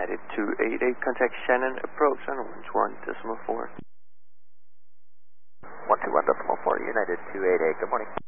United 288, contact Shannon approach on 121.4. 121.4, United 288, good morning.